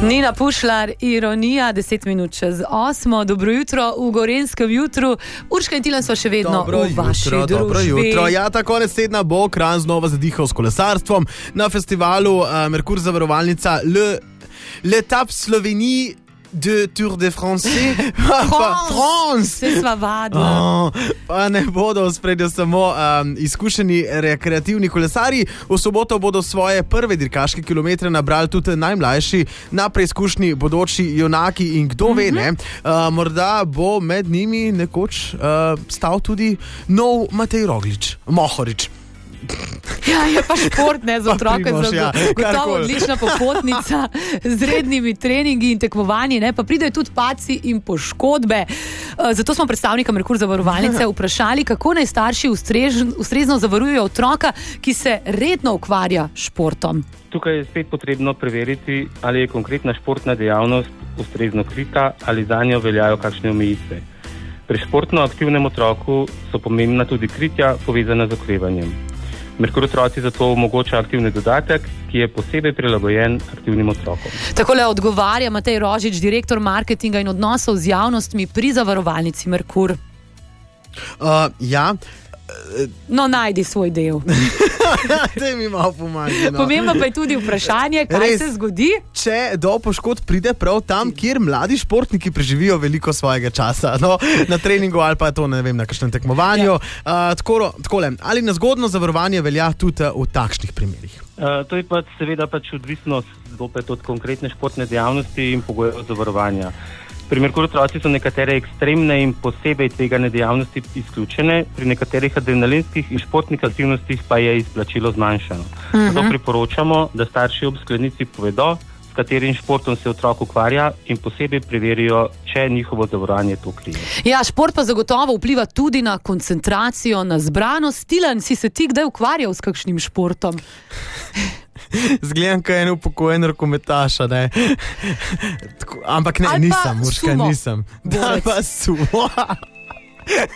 Nina Pušlar, ironija, 10 minut čez 8. Dobro jutro v Gorenjskem jutru. Urška in Tilen so še vedno v vaši družbi. Dobro jutro. Ja, ta konec tedna bo Kranj znova zadihal s kolesarstvom na festivalu Merkur zavarovalnica L'Etape Sloveniji de Tour de France. France! Se sva vadila. Pa ne bodo v spredju samo izkušeni rekreativni kolesarji. V soboto bodo svoje prve dirkaške kilometre nabrali tudi najmlajši na preizkušnji bodoči junaki in kdo ve, ne, morda bo med njimi nekoč stal tudi nov Matej Mohorič. Ja, je pa šport, ne, za otroke, gotovo karkoli. odlična popotnica z rednimi treningi in tekmovanji, ne, pa pridejo tudi padci in poškodbe. Zato smo predstavnika Merkur zavarovalnice vprašali, kako naj starši ustrezno zavarujejo otroka, ki se redno ukvarja s športom. Tukaj je spet potrebno preveriti, ali je konkretna športna dejavnost ustrezno krita ali zanjo veljajo kakšne omejitve. Pri športno aktivnem otroku so pomembna tudi kritja povezana z okrevanjem. Merkur otroci zato omogoča aktivni dodatek, ki je posebej prilagojen aktivnim otrokom. Takole odgovarja Matej Rožič, direktor marketinga in odnosov z javnostmi pri zavarovalnici Merkur. Ja. No, najdi svoj del. Daj mi malo pomagaj. No. Pomembno pa je tudi vprašanje, kaj se zgodi. Če do poškodb pride prav tam, kjer mladi športniki preživijo veliko svojega časa, no, na treningu ali pa to, ne vem, na kakšnem tekmovanju. Takole, ali nezgodno zavarovanje velja tudi v takšnih primerih? To je pa seveda odvisno zopet od konkretne športne dejavnosti in pogojev zavarovanja. Pri Merkur otroci so nekatere ekstremne in posebej tvegane dejavnosti izključene, pri nekaterih adrenalinskih in športnih aktivnostih pa je izplačilo zmanjšano. Zato priporočamo, da starši ob sklenitvi povedo, s katerim športom se otrok ukvarja in posebej preverijo, če njihovo zavarovanje to krije. Ja, šport pa zagotovo vpliva tudi na koncentracijo, na zbranost. Tilen, si se ti kdaj ukvarjal s kakšnim športom? Zgledam, kaj je en upokojen rokometaš, ne? Ampak ne, nisem, Urška, nisem. Borec. Ali pa sumo.